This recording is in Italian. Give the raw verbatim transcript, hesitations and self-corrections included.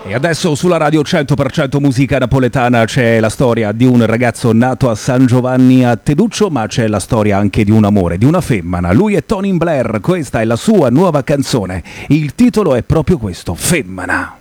E adesso sulla radio cento per cento musica napoletana c'è la storia di un ragazzo nato a San Giovanni a Teduccio, ma c'è la storia anche di un amore, di una femmina. Lui è Tony Blair, questa è la sua nuova canzone. Il titolo è proprio questo, Femmina.